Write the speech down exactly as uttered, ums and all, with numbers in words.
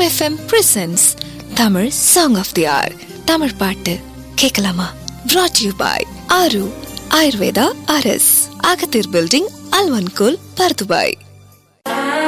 FM presents Tamil song of they are. Tamil பாட்டு கேட்கலாமா? brought to you by ஆரு Ayurveda RS, அகத்தீர் building, அல்வன்கோல், Bur Dubai.